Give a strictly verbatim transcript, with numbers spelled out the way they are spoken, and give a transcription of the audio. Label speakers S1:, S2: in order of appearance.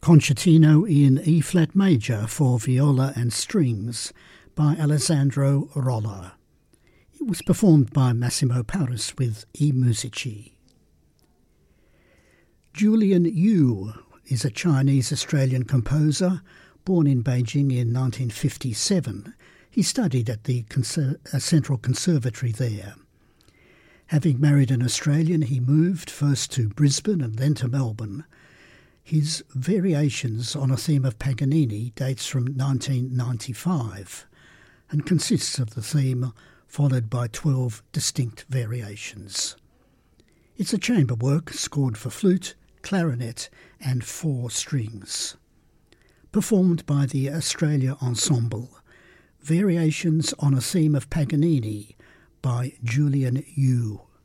S1: Concertino in E-flat major for viola and strings by Alessandro Rolla. It was performed by Massimo Paris with I Musici. Julian Yu is a Chinese-Australian composer born in Beijing in nineteen fifty-seven. He studied at the Conser- uh, Central Conservatory there. Having married an Australian, he moved first to Brisbane and then to Melbourne. His Variations on a Theme of Paganini dates from nineteen ninety-five and consists of the theme followed by twelve distinct variations. It's a chamber work scored for flute, clarinet and four strings. Performed by the Australia Ensemble, Variations on a Theme of Paganini by Julian Yu.